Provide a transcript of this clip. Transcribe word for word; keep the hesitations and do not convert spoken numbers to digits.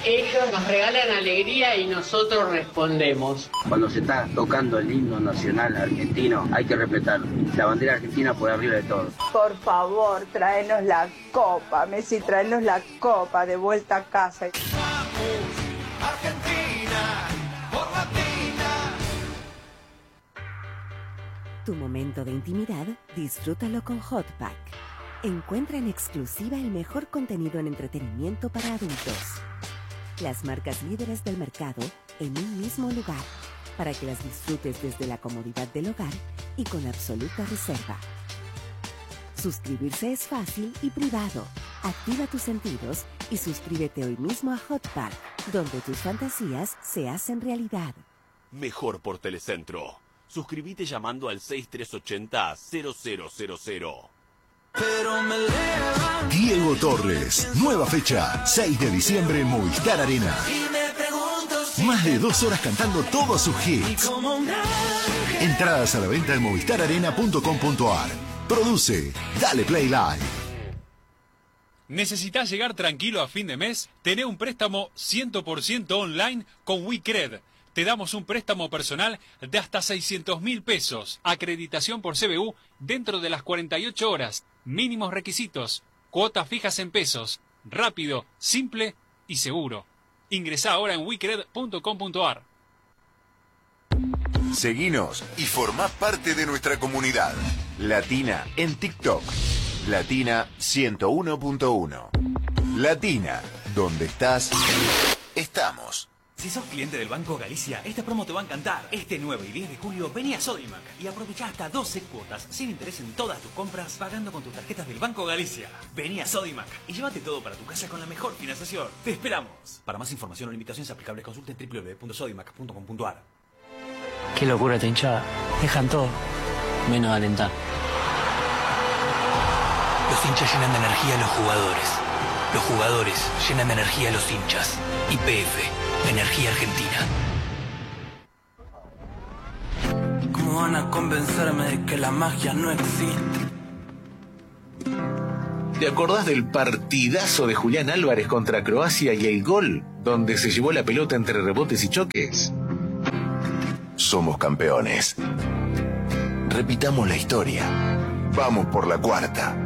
Ellos nos regalan alegría y nosotros respondemos. Cuando se está tocando el himno nacional argentino, hay que respetar la bandera argentina por arriba de todo. Por favor, tráenos la copa, Messi, tráenos la copa de vuelta a casa. Vamos, Argentina, por Latina. Tu momento de intimidad, disfrútalo con Hotpack. Encuentra en exclusiva el mejor contenido en entretenimiento para adultos. Las marcas líderes del mercado en un mismo lugar, para que las disfrutes desde la comodidad del hogar y con absoluta reserva. Suscribirse es fácil y privado. Activa tus sentidos y suscríbete hoy mismo a Hotpack, donde tus fantasías se hacen realidad. Mejor por Telecentro. Suscríbete llamando al seis tres ocho cero cero cero cero cero. Pero me eleva. Diego Torres, nueva fecha, seis de diciembre en Movistar Arena. Y me pregunto si Más de dos horas cantando todos sus hits. como un ángel. Entradas a la venta en movistar arena punto com punto ar. Produce Dale Play Live. ¿Necesitas llegar tranquilo a fin de mes? Tené un préstamo cien por ciento online con WeCred. Te damos un préstamo personal de hasta seiscientos mil pesos. Acreditación por C B U dentro de las cuarenta y ocho horas. Mínimos requisitos. Cuotas fijas en pesos. Rápido, simple y seguro. Ingresá ahora en wecred punto com punto ar. Seguinos y formá parte de nuestra comunidad. Latina en TikTok. Latina ciento uno punto uno. Latina, donde estás, estamos. Si sos cliente del Banco Galicia, esta promo te va a encantar. Este nueve y diez de julio vení a Sodimac y aprovechá hasta doce cuotas sin interés en todas tus compras pagando con tus tarjetas del Banco Galicia. Vení a Sodimac y llévate todo para tu casa con la mejor financiación. ¡Te esperamos! Para más información o limitaciones aplicables consulta en w w w punto sodimac punto com punto ar. Qué locura esta hinchada. Dejan todo, menos alentar. Los hinchas llenan de energía a los jugadores. Los jugadores llenan de energía a los hinchas. Y P F, Energía Argentina. ¿Cómo van a convencerme de que la magia no existe? ¿Te acordás del partidazo de Julián Álvarez contra Croacia y el gol donde se llevó la pelota entre rebotes y choques? Somos campeones. Repitamos la historia. Vamos por la cuarta.